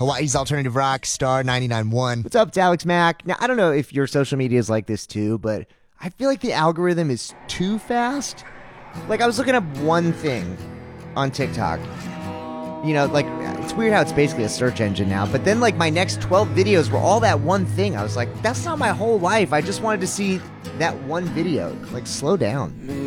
Hawaii's Alternative Rock, Star 99.1. What's up, it's Alex Mack. Now, I don't know if your social media is like this too, but I feel like the algorithm is too fast. Like, I was looking up one thing on TikTok. You know, like, it's weird how it's basically a search engine now. But then, like, my next 12 videos were all that one thing. I was like, that's not my whole life. I just wanted to see that one video. Like, slow down.